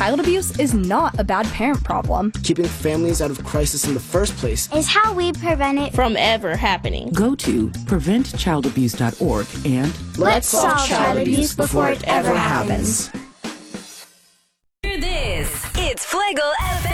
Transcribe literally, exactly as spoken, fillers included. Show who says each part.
Speaker 1: child abuse is not a bad parent problem.
Speaker 2: Keeping families out of crisis in the first place
Speaker 3: is how we prevent it
Speaker 4: from ever happening.
Speaker 5: Go to prevent child abuse dot org and
Speaker 3: let's solve child abuse before it ever happens.
Speaker 6: This, it's Fuego F M.